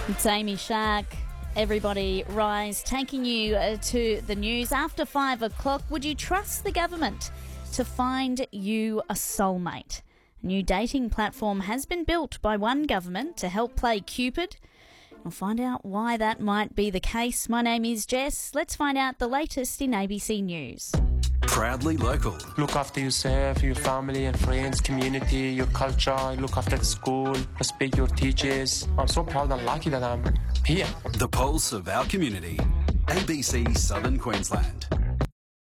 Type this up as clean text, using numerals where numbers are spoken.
It's Amy Shark. Everybody rise, taking you to the news after 5 o'clock. Would you trust the government to find you a soulmate? A new dating platform has been built by one government to help play Cupid. We'll find out why that might be the case. My name is Jess. Let's find out the latest in ABC News. Proudly local. Look after yourself, your family and friends, community, your culture. Look after the school, respect your teachers. I'm so proud and lucky that I'm here. The pulse of our community. ABC Southern Queensland.